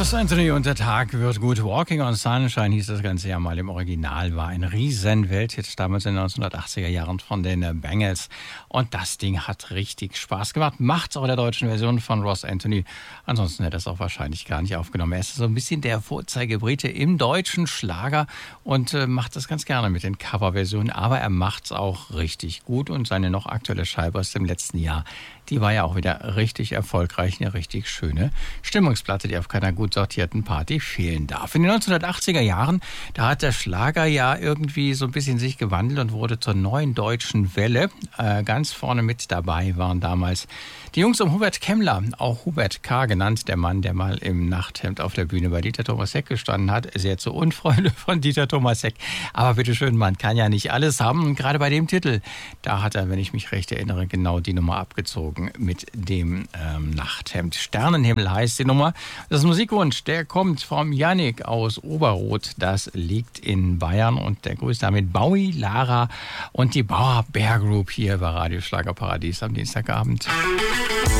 Ross Anthony und der Tag wird gut. Walking on Sunshine hieß das Ganze ja mal im Original, war ein riesen Welthit damals in den 1980er Jahren von den Bangles. Und das Ding hat richtig Spaß gemacht. Macht's auch der deutschen Version von Ross Anthony. Ansonsten hätte er es auch wahrscheinlich gar nicht aufgenommen. Er ist so ein bisschen der Vorzeigebrite im deutschen Schlager und macht das ganz gerne mit den Coverversionen. Aber er macht's auch richtig gut und seine noch aktuelle Scheibe aus dem letzten Jahr, die war ja auch wieder richtig erfolgreich, eine richtig schöne Stimmungsplatte, die auf keiner gut sortierten Party fehlen darf. In den 1980er Jahren, da hat der Schlager ja irgendwie so ein bisschen sich gewandelt und wurde zur neuen deutschen Welle. Ganz vorne mit dabei waren damals die Jungs um Hubert Kemmler, auch Hubert K. genannt, der Mann, der mal im Nachthemd auf der Bühne bei Dieter Thomas Heck gestanden hat. Sehr zur Unfreude von Dieter Thomas Heck. Aber bitteschön, man kann ja nicht alles haben. Und gerade bei dem Titel, da hat er, wenn ich mich recht erinnere, genau die Nummer abgezogen mit dem Nachthemd. Sternenhimmel heißt die Nummer. Das ist ein Musikwunsch, der kommt vom Yannick aus Oberroth. Das liegt in Bayern und der grüßt damit Bowie, Lara und die Bauer Bear Group hier bei Radio Schlagerparadies am Dienstagabend.